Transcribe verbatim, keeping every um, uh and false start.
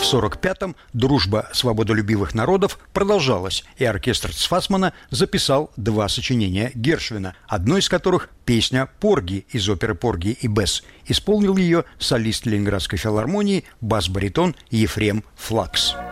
В сорок пятом дружба свободолюбивых народов продолжалась, и оркестр Цфасмана записал два сочинения Гершвина, одно из которых – песня «Порги» из оперы «Порги и Бесс». Исполнил ее солист Ленинградской филармонии бас-баритон Ефрем Флакс.